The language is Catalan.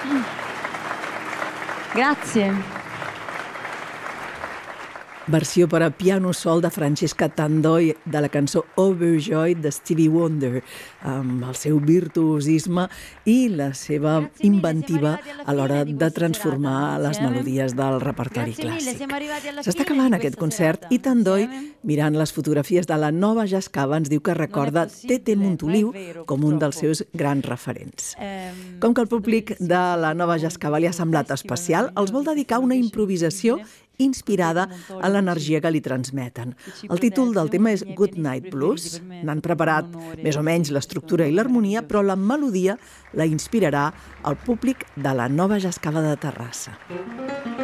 Grazie. Versió per a piano sol de Francesca Tandoi de la cançó Overjoyed de Stevie Wonder, amb el seu virtuosisme i la seva inventiva a l'hora de transformar les melodies del repertori clàssic. S'està acabant aquest concert i Tandoi, mirant les fotografies de la Nova Jazz Cava, ens diu que recorda Tete Montoliu com un dels seus grans referents. Com que el públic de la Nova Jazz Cava li ha semblat especial, els vol dedicar una improvisació inspirada en l'energia que li transmeten. El títol del tema és Good Night Blues. N'han preparat més o menys l'estructura i l'harmonia, però la melodia la inspirarà el públic de la Nova Jazz Cava de Terrassa.